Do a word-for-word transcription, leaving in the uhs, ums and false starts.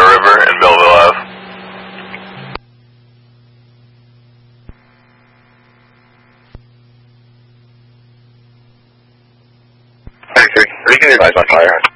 Powder River and Millville Ave. thirty-three, we can advise on fire.